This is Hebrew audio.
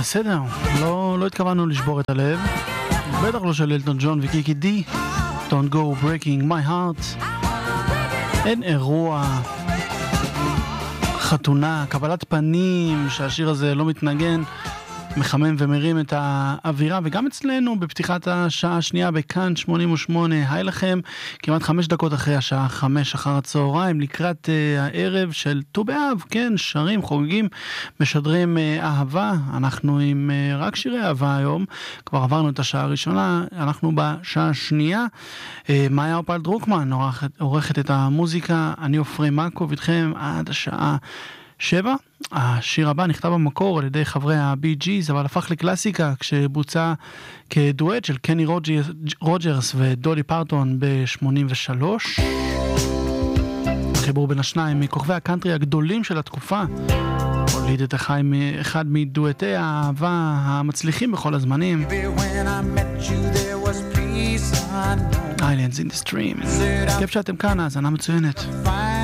בסדר, לא התכוונו לשבור את הלב, בטח לא של אלטון ג'ון וקיקי די. Don't go breaking my heart. אין אירוע, חתונה, קבלת פנים שהשיר הזה לא מתנגן, מחמם ומרים את האווירה. וגם אצלנו בפתיחת השעה השנייה בכאן 88, היי לכם, כמעט 5 דקות אחרי השעה 5 אחר הצהריים, לקראת הערב של ט"ו באב. כן, שרים, חוגגים, משדרים אהבה. אנחנו עם רק שירי אהבה היום, כבר עברנו את השעה הראשונה, אנחנו בשעה השנייה. מאיה אופל דרוקמן עורכת את המוזיקה, אני אופרי מקוב איתכם עד השעה 7. השיר הבא נכתב במקור על ידי חברי הבי ג'יז, אבל הפך לקלאסיקה כשבוצע כדואט של קני רוג'רס ודולי פרטון ב-83. החיבור בין השניים מכוכבי הקאנטרי הגדולים של התקופה, הוליד את אחד מדואטי האהבה המצליחים בכל הזמנים, Islands in the Stream. כיף שאתם כאן, האזנה מצוינת.